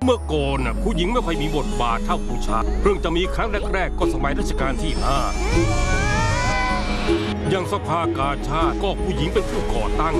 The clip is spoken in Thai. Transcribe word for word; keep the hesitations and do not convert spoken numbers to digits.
เมื่อก่อนน่ะผู้หญิงไม่ค่อยมีบทบาทเท่าผู้ชายเพิ่งจะมีครั้งแรกๆก็สมัยรัชกาลที่ห้าอย่างสภากาชาดก็ผู้หญิงเป็นผู้ก่อตั้ง